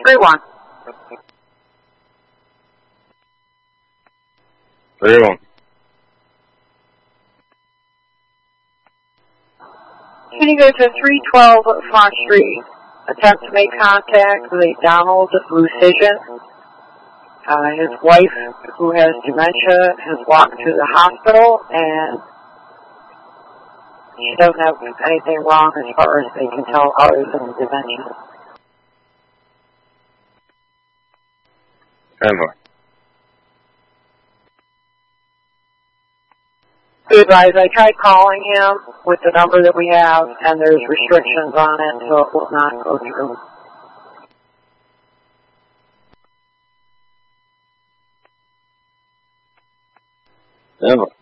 3-1. 3-1. Can you go to 312 Front Street? Attempt to make contact with a Donald Lucian. His wife, who has dementia, has walked to the hospital, and she doesn't have anything wrong as far as they can tell other than dementia. 10-4. Be advised, I tried calling him with the number that we have, and there's restrictions on it, so it will not go through. 10-4.